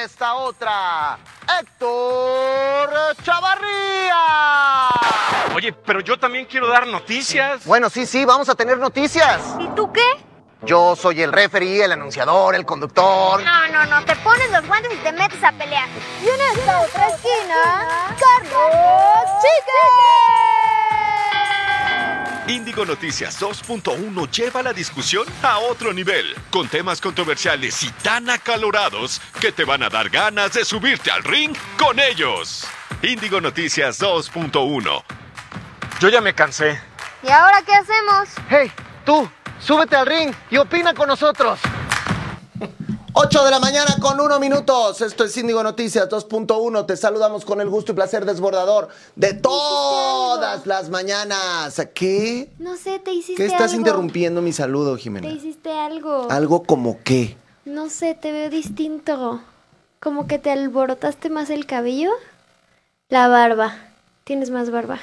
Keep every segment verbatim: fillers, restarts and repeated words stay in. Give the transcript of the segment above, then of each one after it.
esta otra, Héctor Chavarría. Oye, pero yo también quiero dar noticias. Bueno, sí, sí, vamos a tener noticias. ¿Y tú qué? Yo soy el referee, el anunciador, el conductor. No, no, no, te pones los guantes y te metes a pelear. Y en esta otra esquina, Carlos Chique. Índigo Noticias dos punto uno lleva la discusión a otro nivel, con temas controversiales y tan acalorados que te van a dar ganas de subirte al ring con ellos. Índigo Noticias dos punto uno. Yo ya me cansé. ¿Y ahora qué hacemos? Hey, tú, súbete al ring y opina con nosotros. ocho de la mañana con uno minutos. Esto es Índigo Noticias dos punto uno. Te saludamos con el gusto y placer desbordador de todas las mañanas. ¿Qué? No sé, te hiciste ¿Qué estás algo. interrumpiendo mi saludo, Jimena? Te hiciste algo. ¿Algo como qué? No sé, te veo distinto. Como que te alborotaste más el cabello. La barba. Tienes más barba.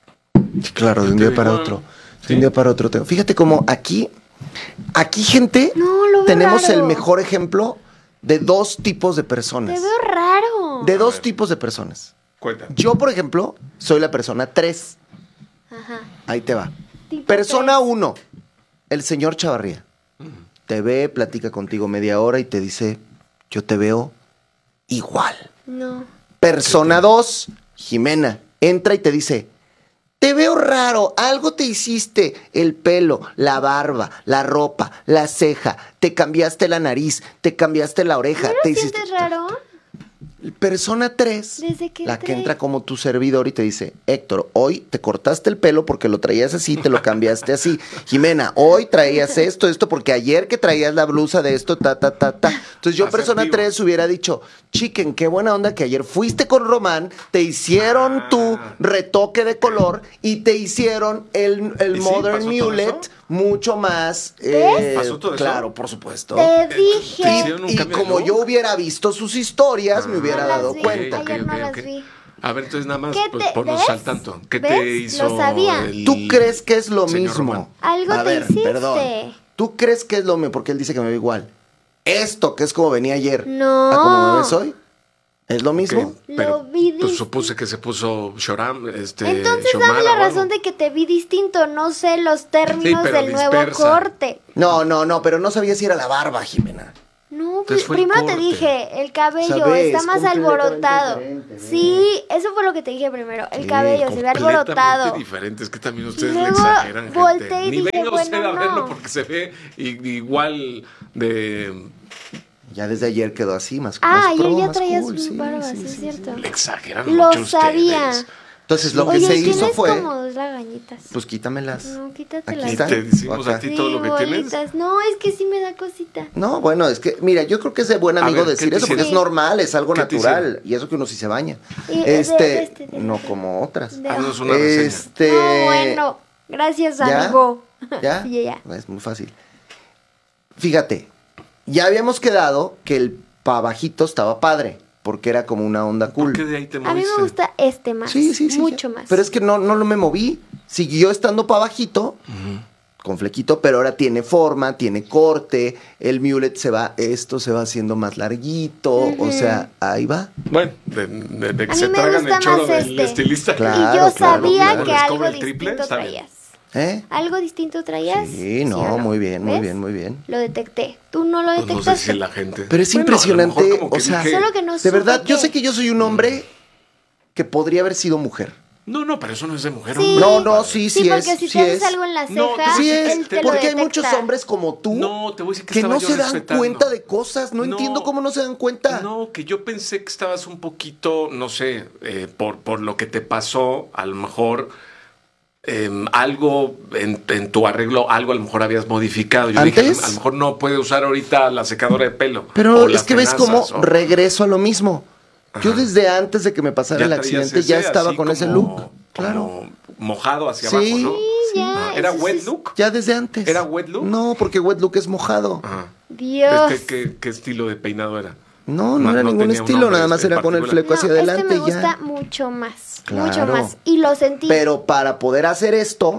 Claro, de un día para otro. De un día para otro. tengo- Fíjate cómo aquí, aquí gente, No, lo veo tenemos raro. el mejor ejemplo de dos tipos de personas. Te veo raro. De dos tipos de personas. Cuéntame. Yo, por ejemplo, soy la persona tres. Ajá. Ahí te va. Tipo Persona tres. uno, el señor Chavarría. Te ve, platica contigo media hora y te dice, yo te veo igual. No. Persona dos, Jimena, entra y te dice, te veo raro, algo te hiciste, el pelo, la barba, la ropa, la ceja, te cambiaste la nariz, te cambiaste la oreja. ¿No lo te sientes hiciste... raro? Persona tres, ¿Desde qué la que tres? entra como tu servidor y te dice, Héctor, hoy te cortaste el pelo porque lo traías así, te lo cambiaste así. Jimena, hoy traías esto, esto, porque ayer que traías la blusa de esto, ta, ta, ta, ta. Entonces yo, persona Asertivo. tres, hubiera dicho, chiquen, qué buena onda que ayer fuiste con Román, te hicieron Ah. tu retoque de color y te hicieron el, el ¿Y sí? Modern ¿Pasó todo Mulet eso? mucho más... eh, ¿Pasó todo eso? Claro, por supuesto. Te ¿Te dije. hicieron un Y cambio de como look? yo hubiera visto sus historias, me Ah, hubiera No las dado vi. cuenta. Ayer no las vi. A ver, entonces nada más ¿Qué pues, te- ponnos ves? al tanto. ¿Qué ¿Ves? te Lo hizo sabía. el ¿Tú crees que es lo señor mismo? Román? Algo A te ver, hiciste. perdón. ¿Tú crees que es lo mismo? Porque él dice que me ve igual. Esto, que es como venía ayer, No. a como me ves hoy, ¿es lo mismo? Ok, pero Lo vi pues, dis- supuse que se puso Shoram, este, Entonces Xiomara dame la o algo. razón de que te vi distinto. No sé los términos pero del nuevo dispersa. corte. No, no, no, pero no sabía si era la barba, Jimena. No, Entonces pues, fue el primero te corte. dije, el cabello Sabes, está más completamente alborotado. diferente, ¿no? Sí, eso fue lo que te dije primero. El Sí, cabello se ve Completamente alborotado. diferente, es que también ustedes Luego le exageran, volteé gente. y Ni dije, venga usted bueno, a verlo no. porque se ve i- igual de... Ya desde ayer quedó así, más Ah, más ayer pro, ya más traías cool, mi sí, barba, sí, sí, es sí, cierto. Le exageran Lo mucho sabía. ustedes. Entonces lo que Oye, se tienes hizo fue, como dos lagañitas. pues quítamelas. No, Aquí quítatelas. está. ¿Te decimos Acá. a ti todo lo que tienes? bolitas. No, es que sí me da cosita. No, bueno, es que, mira, yo creo que es de buen A amigo ver, ¿qué decir te eso, porque es hicieron? normal, es algo ¿Qué te natural. hicieron? Y eso que uno sí se baña. Y de- este, de este, de no este. como otras. De- Haznos una reseña. Este. No, bueno. Gracias, ¿Ya? amigo. ¿Ya? Sí, ya. Es muy fácil. Fíjate, ya habíamos quedado que el pa' bajito estaba padre, porque era como una onda ¿Por cool. qué de ahí te A mí moviste? me gusta este más. Sí, sí, sí. Mucho ya. más. Pero es que no, no lo me moví. Siguió estando pa' bajito, con flequito, pero ahora tiene forma, tiene corte. El mulet se va, esto se va haciendo más larguito. O sea, ahí va. Bueno, de, de- de que A se mí me tragan gusta el choro más del este. estilista. Claro, y yo claro, sabía claro. que ¿Les algo cobra el triple? distinto Está bien. traías. ¿Eh? ¿Algo distinto traías? Sí, no, o muy bien, muy ¿Ves? bien, muy bien. Lo detecté. Tú no lo Pues no sé detectaste. si la gente... Pero es Bueno, a lo impresionante, mejor como que o sea, dije- Solo que no De supe verdad, yo qué. sé que yo soy un hombre que podría haber sido mujer. No, no, pero eso no es de mujer. Sí. hombre. No, no, sí, sí, Sí, es. porque si sí te haces es. algo en la ceja, No, te voy a Sí decir es, él te lo porque hay detecta. muchos hombres como tú No, te voy a decir que, que estaba no yo se dan respetando. cuenta de cosas. No, No. entiendo cómo no se dan cuenta. No, que yo pensé que estabas un poquito, no sé, eh, por, por lo que te pasó, a lo mejor eh, algo en, en tu arreglo, algo a lo mejor habías modificado. Yo dije, ¿Antes? a lo mejor no puede usar ahorita la secadora de pelo. Pero o es las que ves cómo tenazas, o- regreso a lo mismo. Yo Ajá. desde antes de que me pasara Ya el traías accidente ese ya estaba así con ese como- look. Claro. como mojado hacia Sí, abajo, ¿no? Sí, ya, Ah, ¿Era eso wet sí. look? Ya desde antes. ¿Era wet look? No, porque wet look es mojado. Ajá. Dios. Este, ¿qué, qué estilo de peinado era? No, no, No, era no ningún tenía un estilo, nombre nada más en era con el particular. fleco hacia No, adelante este me y gusta ya. mucho más. Claro. Mucho más. Y lo sentí. Pero para poder hacer esto,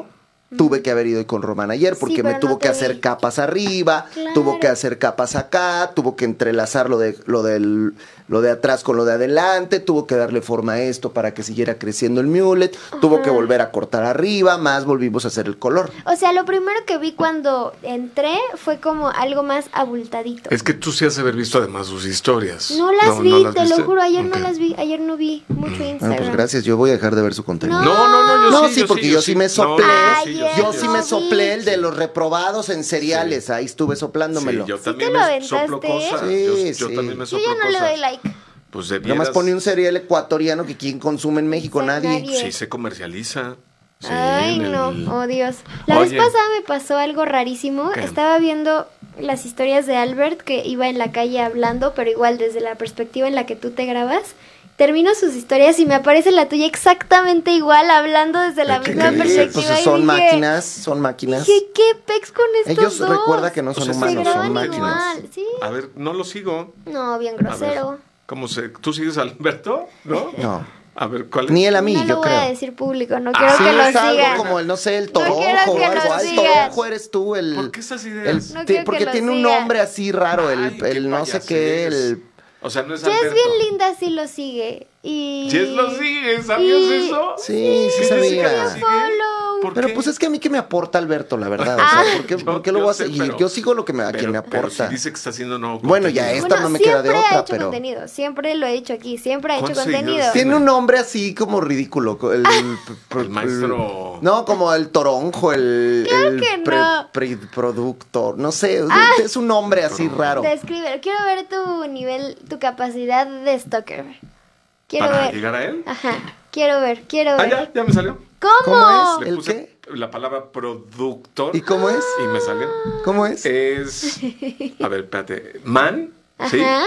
tuve que haber ido con Román ayer porque Sí, me pero tuvo no que te hacer vi. capas arriba, Claro. tuvo que hacer capas acá, tuvo que entrelazar lo de, lo del, lo de atrás con lo de adelante, tuvo que darle forma a esto para que siguiera creciendo el mulet, tuvo que Ajá. volver a cortar arriba, más volvimos a hacer el color. O sea, lo primero que vi cuando entré fue como algo más abultadito. Es que tú sí has de haber visto además sus historias. No las vi, las te viste? lo juro, ayer no Ok. las vi, ayer no vi mucho Bueno, Instagram. pues gracias, yo voy a dejar de ver su contenido. No. No, no, no, yo No, sí, sí, yo porque yo sí me No, soplé. Ay, yo Yo Sí, sí no me vi. soplé el de los reprobados en cereales, ahí estuve soplándomelo. Sí, yo ¿Sí también te lo me soplo aventaste? cosas. Sí, yo, sí. yo también me Yo soplo ya no le cosas. doy like. Pues de Nada más pone un cereal ecuatoriano que quien consume en México, Sí, nadie. nadie. Sí, se comercializa. Sí, Ay, en el- no, oh Dios. La Oye. vez pasada me pasó algo rarísimo. ¿Qué? Estaba viendo las historias de Albert que iba en la calle hablando, pero igual desde la perspectiva en la que tú te grabas. Termino sus historias y me aparece la tuya exactamente igual, hablando desde la ¿Qué misma crees? perspectiva. Pues y son dije, máquinas, son máquinas. Dije, ¿qué pex con estos Ellos dos? recuerda que no son O sea, humanos, se son graban máquinas. igual, sí. A ver, no lo sigo. No, bien A ver, grosero. ¿cómo se, ¿Tú sigues a Alberto? ¿No? No. A ver, ¿cuál es? Ni él a mí, no lo yo voy creo. a decir público, no quiero Sí, que lo es algo sigan. como el, no sé, el No toronjo quiero o que algo. lo Ay, sigan. toronjo eres tú, el... ¿Por qué esas el- ideas? No ti- quiero que porque lo tiene un sigan. nombre así raro, el, Ay, qué el no sé qué, payasés. el... O sea, no es Jess Alberto. bien linda sí lo sigue. Y... Jess lo sigue, ¿sabías y- eso? Sí, sí ¿Que sabía. Jessica lo sigue? Follow. ¿Por Pero qué? pues es que a mí que me aporta Alberto, la verdad. O Ah. sea, ¿por qué, Yo- por qué lo yo voy a sé, seguir? pero- Yo sigo lo que me, a Pero- quien me pero aporta. si dice que está haciendo nuevo Bueno, ya contenido. esta no me queda de siempre otra, ha hecho pero... contenido. Siempre lo he dicho aquí. Siempre ha hecho ¿Cuántos contenido. seguidores Tiene un nombre así como ridículo. El, El maestro- No, como el toronjo, el, Claro el que no. pre- productor. No sé, es un nombre así raro. Describe. Quiero ver tu nivel, tu capacidad de stalker. Quiero ¿Para ver. llegar a él? Ajá. Quiero ver, quiero Ah, ver. ya, ya me salió. ¿Cómo? ¿Cómo es? Le ¿El puse qué? la palabra productor. ¿Y cómo es? Y me salió. ¿Cómo es? Es. A ver, espérate. Man. ¿Sí? Ajá.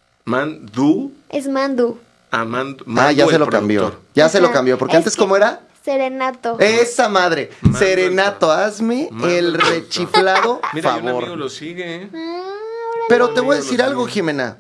Man, du. Es Mandu. Amand, Ah, Mandu, ya se el lo cambió. productor. Ya se lo Ajá. cambió. Porque Es antes, que- ¿cómo era? Serenato. Esa madre. Mando Serenato, el- hazme Mando el el productor. rechiflado Mira, y un amigo favor. lo sigue. Ah, ahora Pero Un te voy a amigo decir lo algo, sigue. Jimena.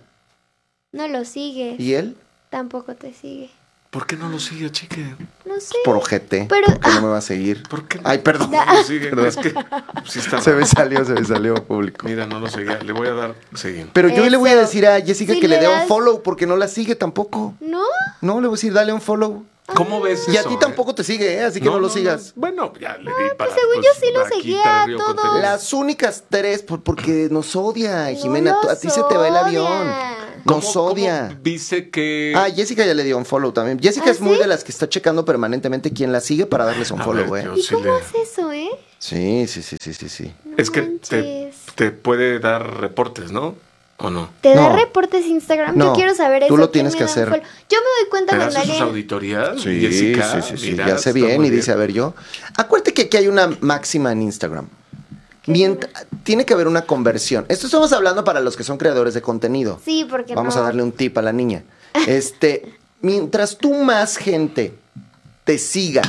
no lo sigue. ¿Y él? Tampoco te sigue. ¿Por qué no lo sigue, chique? No sé. Por ojete. Pero- Que no me va a seguir. ¿Por qué no? Ay, perdón. No lo sigue. Es que sí está Se me raro. salió, se me salió público. Mira, no lo seguía. Le voy a dar seguir. Pero yo le voy a Eso. decir a Jessica Si que le le dé un das- follow porque no la sigue tampoco. ¿No? No, le voy a decir, dale un follow. ¿Cómo ves Y a eso, ti eh? tampoco te sigue, ¿eh? Así que no, lo sigas. Bueno, ya le di para. según pues, yo sí lo aquí seguía traer a yo todos. contenido. Las únicas tres, por- porque nos odia, Jimena. No tú- a los ti se te va el avión. odia. ¿Cómo- Nos odia. cómo dice que. Ah, Jessica ya le dio un follow también. Jessica ¿Ah, es muy sí? de las que está checando permanentemente quién la sigue para darles un A follow, ver, ¿eh? yo- ¿Y sí cómo le- hace eso, eh? Sí, sí, sí, sí, sí, sí. No es que te, manches. te puede dar reportes, ¿no? ¿O no? ¿Te da No. reportes Instagram? No, Yo quiero saber eso. tú lo ¿quién tienes me que da un hacer. follow? Yo me doy cuenta ¿Te cuando hace sus alguien... auditorías? Sí, Jessica, sí, sí, sí, mira, ya sé está bien muy y dice, a ver, yo. Acuérdate que aquí hay una máxima en Instagram. Mient- tiene que haber una conversión. Esto estamos hablando para los que son creadores de contenido. Sí, porque Vamos no. a darle un tip a la niña. Este, mientras tú más gente te siga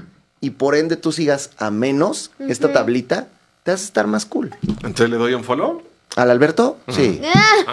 y por ende tú sigas a menos esta tablita, te vas a estar más cool. Entonces le doy un follow. ¿Al Alberto? Sí.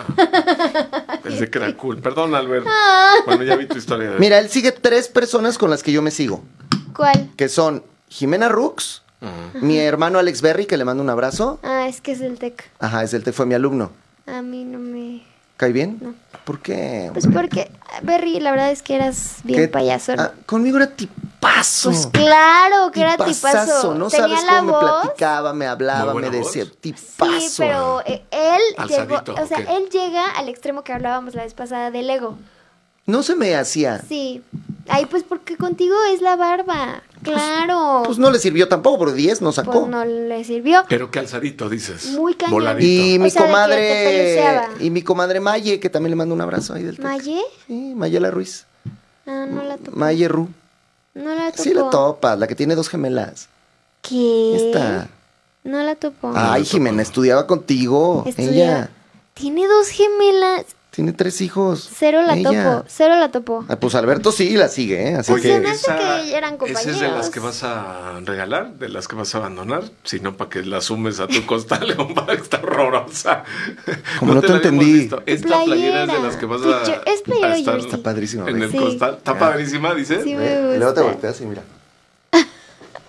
Pensé que era cool. Perdón, Albert. Bueno, ya vi tu historia. De... Mira, él sigue tres personas con las que yo me sigo, ¿Cuál? que son Jimena Rux, Ujú. mi hermano Alex Berry, que le mando un abrazo. Ah, es que es el tech. Ajá, es el te fue mi alumno. A mí no me... ¿Cae bien? No. ¿Por qué? Pues porque, Berry, la verdad es que eras bien ¿Qué? payaso. Ah, conmigo era tipazo. Pues claro que era Tipazazo, tipazo. no Tenía sabes la cómo me voz. platicaba, me hablaba, Muy me buena decía voz. tipazo. Sí, pero eh, él Alzadito, llegó, o sea, ¿o qué? él llega al extremo que hablábamos la vez pasada del ego. No se me hacía. Sí. Ay, pues porque contigo es la barba. Claro. Pues no le sirvió tampoco, porque diez no sacó. Pues no le sirvió. Pero qué alzadito, dices. Muy cañón. Voladito. Y O mi sea, de que te comadre. peluceaba. Y mi comadre Maye, que también le mando un abrazo ahí del Tec. ¿Maye? Sí, Mayela Ruiz. Ah, no la topo. Maye Ru. No la topo. Sí la topas, la que tiene dos gemelas. ¿Qué? Esta. No la topo. Ay, Jimena, estudiaba contigo. Estudia- Ella Tiene dos gemelas. tiene tres hijos. Cero la Ella. topo. Cero la topo. Ah, pues Alberto sí la sigue, ¿eh? Así Pues que. se me hace que eran ¿esa es de compañeros. las que vas a regalar? ¿De las que vas a abandonar? Si no, para que la sumes a tu costal, compadre, está horrorosa. Como no te la habíamos entendí. visto. Esta playera es de las que vas a, Playera. Es playera a estar jersey. Está padrísima, en ¿ves? el Sí. costal. Está Ah. padrísima, dices. Sí, Ve, me y luego te gusta. volteas y mira.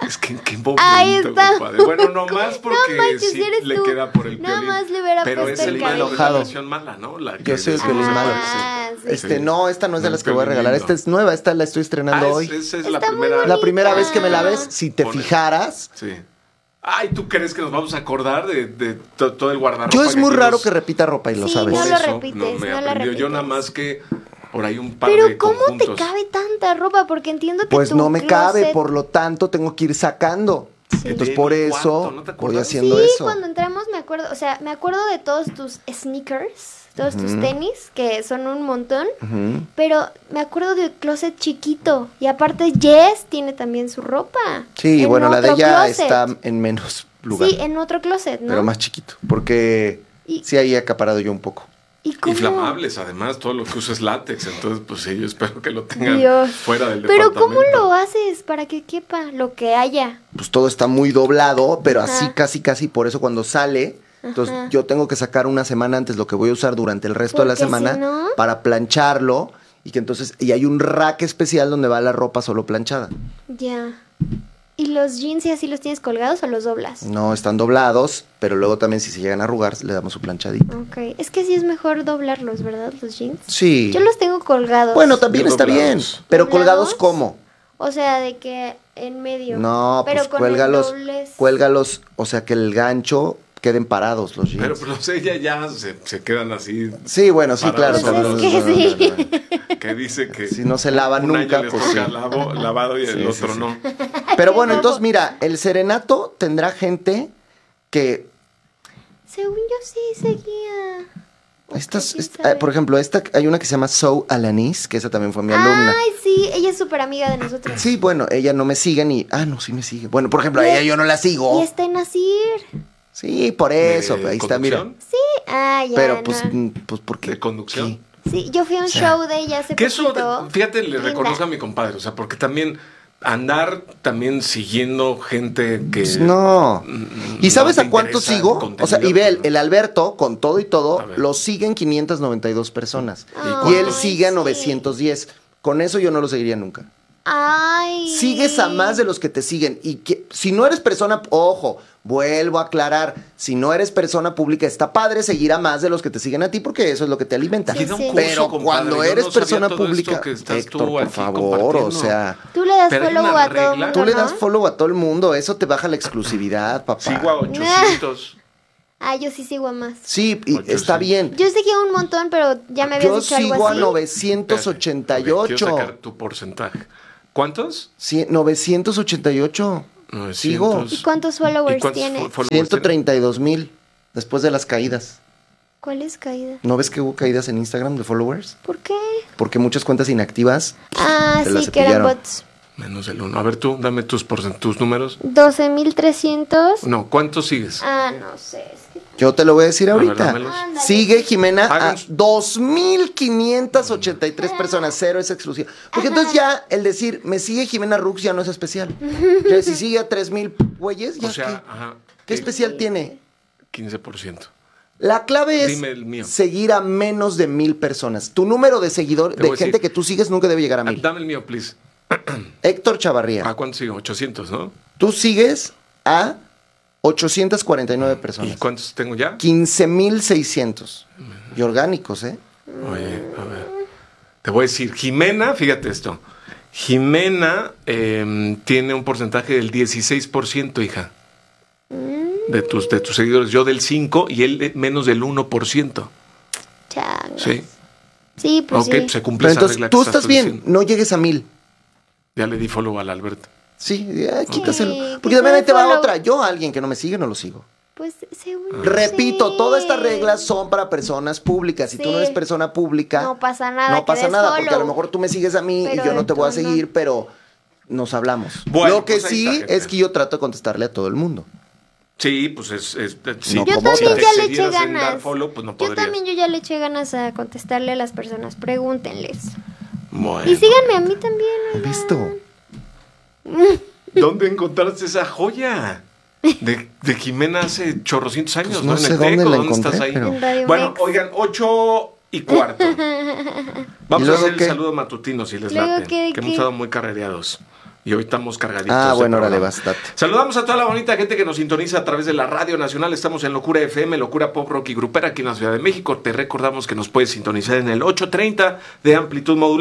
Es que qué momento, Ahí está. compadre. Bueno, no más porque No manches, sí eres le tú. queda por el Nada piolín. más le hubiera Pero puesto es el el malo de cabello. la versión mala, ¿no? La Yo que soy el decimos Piolín en malo. París. Ah, sí. Este, no, esta no es de El las que voy a Piolín regalar. lindo. Esta es nueva, esta la estoy estrenando Ah, hoy. es, esa es Está la muy primera. bonita. La primera vez que me la ves, si te Pone- fijaras. Sí. Ay, ¿tú crees que nos vamos a acordar de, de to- todo el guardarropa? Yo es muy aquí raro nos- que repita ropa y lo Sí, sabes. no Por lo eso repites, no me no lo aprendió. Yo repites. nada más que por ahí un par Pero de ¿cómo conjuntos. te cabe tanta ropa? Porque entiendo que Pues tu no me cabe, closet- por lo tanto tengo que ir sacando. Sí. Entonces De por mi eso cuarto, ¿no te voy acuerdas? haciendo Sí, eso. cuando entramos me acuerdo, o sea, me acuerdo de todos tus sneakers, todos tus tenis, que son un montón, Ujú. pero me acuerdo del closet chiquito. Y aparte Jess tiene también su ropa. Sí, en bueno, la de otro ella closet. está en menos lugar, Sí, en otro closet, ¿no? pero más chiquito, porque Y- sí ahí he acaparado yo un poco. ¿Y cómo? Inflamables, además, todo lo que uso es látex. Entonces, pues sí, yo espero que lo tengan Dios. fuera del Pero departamento. ¿cómo lo haces para que quepa lo que haya? Pues todo está muy doblado, pero Ajá. así casi casi por eso cuando sale, entonces Ajá. yo tengo que sacar una semana antes lo que voy a usar durante el resto de la Porque semana si no- para plancharlo y que entonces y hay un rack especial donde va la ropa solo planchada. Ya. ¿Y los jeans y así los tienes colgados o los doblas? No están doblados, pero luego también si se llegan a arrugar le damos su planchadita. Ok. Es que sí es mejor doblarlos, ¿verdad? Los jeans. Sí. Yo los tengo colgados. Bueno, también Yo está bien, doblados. pero ¿Doblados? colgados ¿cómo? O sea, de que en medio. No, pero pues con cuélgalos, el doblez. cuélgalos, o sea que el gancho queden parados los jeans. Pero pues no sé, ya, ya se, se quedan así. Sí, bueno, sí, claro. Parados. Pues son es los- que no, no, sí. no, no. Que dice que Si no se lavan un nunca, año les pues toca sí. lavo- lavado y el Sí, sí, otro sí. no. Pero Qué bueno, guapo. entonces mira, el serenato tendrá gente que Según yo sí seguía. estas, quién esta- sabe. eh, por ejemplo, esta hay una que se llama So Alanis, que esa también fue mi alumna. Ay, sí, ella es súper amiga de nosotros. Sí, bueno, ella no me sigue ni, ah, no, sí me sigue. Bueno, por ejemplo, a Y- ella yo no la Y sigo. está en Asir. Sí, por eso, ¿De ahí está, mira. conducción? Sí, ah, ya. Pero pues, no. mm, pues porque ¿De conducción? Sí, yo fui a un sea, show de ella hace Que eso, poquito. fíjate, le Linda. reconozco a mi compadre, o sea, porque también andar también siguiendo gente que... Pues no. mm, ¿Y sabes no te a cuánto interesa sigo? el O sea, y contenido, ve, el, pues, el Alberto, con todo y todo, A ver. lo siguen quinientas noventa y dos personas. Ay, Y él sigue a sí. novecientos diez. Con eso yo no lo seguiría nunca. Ay. Sigues a más de los que te siguen. Y que, si no eres persona, ojo, vuelvo a aclarar, si no eres persona pública, está padre seguir a más de los que te siguen a ti porque eso es lo que te alimenta. Sí, Y da un sí. curso, Pero compadre, cuando yo eres no sabía persona todo esto pública, que estás Héctor, tú por aquí favor, o compartiendo. sea, Tú le das Pero hay follow una a todo el regla. mundo, tú le ¿no? das follow a todo el mundo, eso te baja la exclusividad, papá. Sigo a ochocientos. Ah, yo sí sigo a más. Sí, y Ocho, está sí. bien. Yo seguía un montón, pero ya me habías Yo dicho algo sigo a así. novecientos ochenta y ocho. Quiero sacar tu porcentaje. ¿Cuántos? Sí, novecientos ochenta y ocho. Sigo. novecientos. ¿Y cuántos followers ¿Y cuántos tiene? fo- followers ciento treinta y dos mil después de las caídas. ¿Cuál es caída? ¿No ves que hubo caídas en Instagram de followers? ¿Por qué? Porque muchas cuentas inactivas. Ah, te las sí, que eran cepillaron. bots. Menos el uno. A ver tú, dame tus, porcent- tus números. doce mil trescientos. No, ¿cuántos sigues? Ah, no sé. Es que... Yo te lo voy a decir A ver, ahorita. dámelos. Ándale. Sigue Jimena a Hagan- dos mil quinientas ochenta y tres personas. Cero es exclusiva. Porque entonces ya el decir me sigue Jimena Rux ya no es especial. Ya si sigue a tres mil güeyes, ya O sea, qué. ajá. ¿Qué especial tiene? quince por ciento. La clave es Dime el mío. seguir a menos de mil personas. Tu número de seguidores, Te de voy a gente decir- que tú sigues nunca debe llegar a Ah, mil. dame el mío, please. Héctor Chavarría. ¿A cuánto sigo? ochocientos, ¿no? Tú sigues a ochocientas cuarenta y nueve ¿Y personas. cuántos tengo ya? quince mil seiscientos. Y orgánicos, ¿eh? Oye, a ver. Te voy a decir, Jimena, fíjate esto. Jimena eh, tiene un porcentaje del dieciséis por ciento, hija. De tus, de tus seguidores. Yo del cinco por ciento y él de menos del uno por ciento. Changa. Sí. Sí, pues Ok, sí. pues se cumple Pero esa entonces regla que tú estás bien, diciendo. no llegues a mil. Ya le di follow al Alberto. Sí, ya, quítaselo. Sí, Porque también ahí te va follow. otra. Yo a alguien que no me sigue no lo sigo. Pues según. Repito, sí. todas estas reglas son para personas públicas. Si tú Sí. no eres persona pública, No pasa nada, No que pasa des nada, porque a follow. lo mejor tú me sigues a mí Pero y yo no te voy a tú no. seguir, pero nos hablamos. Bueno, Lo que pues ahí sí está, gente. es que yo trato de contestarle a todo el mundo. Sí, pues es... es sí, No Yo como también otras. ya Si le te eché excedieras en dar ganas. follow, pues no Yo podrías. también yo ya le eché ganas a contestarle a las personas. Pregúntenles. Bueno. Y síganme a mí también. oigan. ¿Listo? ¿Dónde encontraste esa joya? De, de Jimena hace chorrocientos años, Pues ¿no? no En sé el dónde Teco, la ¿dónde encontré, estás ahí? pero- En Radio Bueno, Mex. oigan, ocho y cuarto. Vamos ¿Y a luego hacer qué? el saludo matutino, si les Luego, late. ¿qué- que qué? hemos estado muy carrereados. Y hoy estamos cargaditos. Ah, de bueno, programa. órale, bastante. Saludamos a toda la bonita gente que nos sintoniza a través de la Radio Nacional. Estamos en Locura F M, Locura Pop Rock y Grupera aquí en la Ciudad de México. Te recordamos que nos puedes sintonizar en el ocho treinta de amplitud modulada.